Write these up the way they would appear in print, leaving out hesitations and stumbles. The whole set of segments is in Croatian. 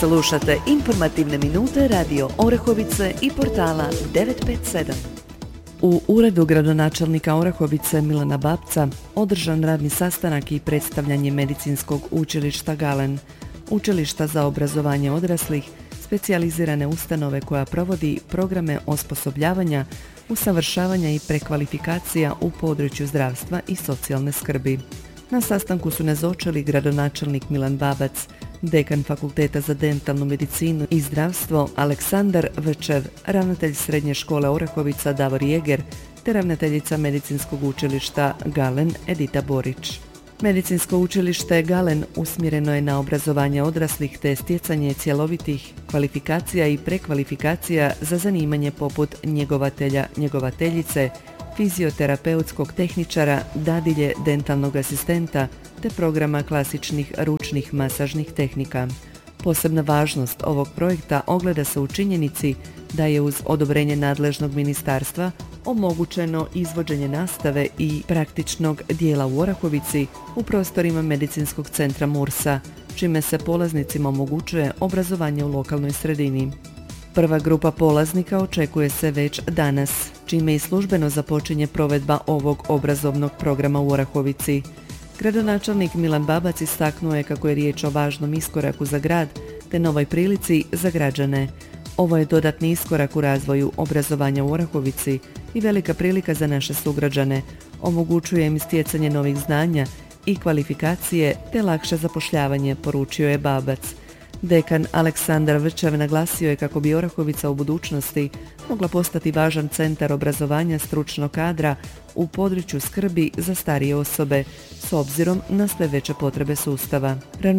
Slušate informativne minute Radio Orahovice i portala 957. U uredu gradonačelnika Orahovice Milana Babca održan radni sastanak i predstavljanje medicinskog učilišta Galen, učilišta za obrazovanje odraslih, specijalizirane ustanove koja provodi programe osposobljavanja, usavršavanja i prekvalifikacija u području zdravstva i socijalne skrbi. Na sastanku su nazočili gradonačelnik Milan Babac, dekan Fakulteta za dentalnu medicinu i zdravstvo Aleksandar Včev, ravnatelj Srednje škole Orahovica Davor Jeger te ravnateljica Medicinskog učilišta Galen Edita Borić. Medicinsko učilište Galen usmjereno je na obrazovanje odraslih te stjecanje cjelovitih kvalifikacija i prekvalifikacija za zanimanje poput njegovatelja, njegovateljice, fizioterapeutskog tehničara, dadilje, dentalnog asistenta te programa klasičnih ručnih masažnih tehnika. Posebna važnost ovog projekta ogleda se u činjenici da je uz odobrenje nadležnog ministarstva omogućeno izvođenje nastave i praktičnog dijela u Orahovici u prostorima medicinskog centra Mursa, čime se polaznicima omogućuje obrazovanje u lokalnoj sredini. Prva grupa polaznika očekuje se već danas, čime i službeno započinje provedba ovog obrazovnog programa u Orahovici. Gradonačelnik Milan Babac istaknuo je kako je riječ o važnom iskoraku za grad te novoj prilici za građane. Ovo je dodatni iskorak u razvoju obrazovanja u Orahovici i velika prilika za naše sugrađane. Omogućuje im stjecanje novih znanja i kvalifikacije te lakše zapošljavanje, poručio je Babac. Dekan Aleksandar Včev naglasio je kako bi Orahovica u budućnosti mogla postati važan centar obrazovanja stručnog kadra u području skrbi za starije osobe, s obzirom na sve veće potrebe sustava.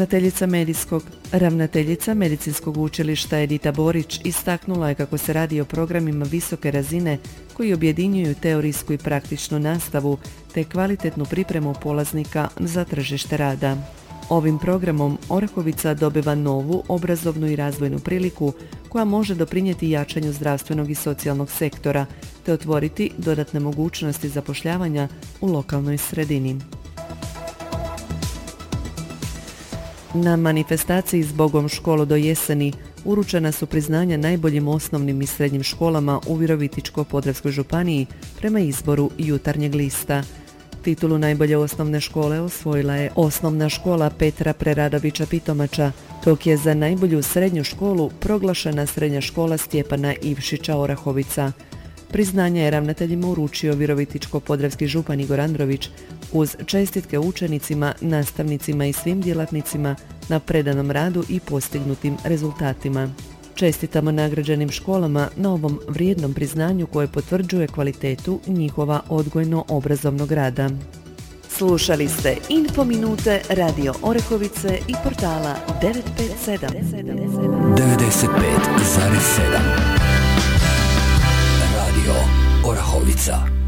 Ravnateljica Medicinskog učilišta Edita Borić istaknula je kako se radi o programima visoke razine koji objedinjuju teorijsku i praktičnu nastavu te kvalitetnu pripremu polaznika za tržište rada. Ovim programom Orahovica dobiva novu obrazovnu i razvojnu priliku koja može doprinijeti jačanju zdravstvenog i socijalnog sektora te otvoriti dodatne mogućnosti zapošljavanja u lokalnoj sredini. Na manifestaciji "Zbogom školo do jeseni" uručena su priznanja najboljim osnovnim i srednjim školama u Virovitičko-podravskoj županiji prema izboru Jutarnjeg lista. Titulu najbolje osnovne škole osvojila je Osnovna škola Petra Preradovića Pitomača, dok je za najbolju srednju školu proglašena Srednja škola Stjepana Ivšića Orahovica. Priznanje je ravnateljima uručio Virovitičko-podravski župan Igor Andrović uz čestitke učenicima, nastavnicima i svim djelatnicima na predanom radu i postignutim rezultatima. Čestitamo nagrađenim školama na ovom vrijednom priznanju koje potvrđuje kvalitetu njihova odgojno-obrazovnog rada. Slušali ste Infominute Radio Orahovice i portala 957. 95,7 Radio Orahovica.